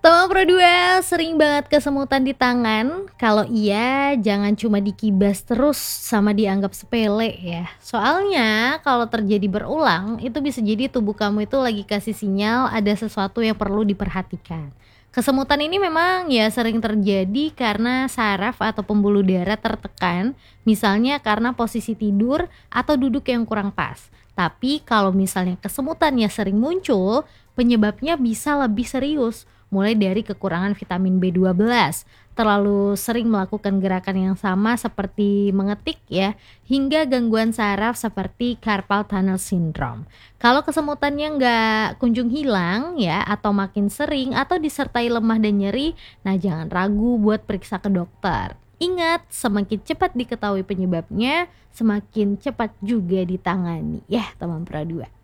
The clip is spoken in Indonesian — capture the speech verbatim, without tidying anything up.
Teman Pro dua sering banget kesemutan di tangan? Kalau iya, jangan cuma dikibas terus sama dianggap sepele ya. Soalnya kalau terjadi berulang, itu bisa jadi tubuh kamu itu lagi kasih sinyal ada sesuatu yang perlu diperhatikan. Kesemutan ini memang ya sering terjadi karena saraf atau pembuluh darah tertekan, misalnya karena posisi tidur atau duduk yang kurang pas. Tapi kalau misalnya kesemutannya sering muncul, penyebabnya bisa lebih serius, mulai dari kekurangan vitamin B dua belas, terlalu sering melakukan gerakan yang sama seperti mengetik ya, hingga gangguan saraf seperti carpal tunnel syndrome. Kalau kesemutannya nggak kunjung hilang ya, atau makin sering atau disertai lemah dan nyeri, nah jangan ragu buat periksa ke dokter. Ingat, semakin cepat diketahui penyebabnya, semakin cepat juga ditangani ya teman Pro dua.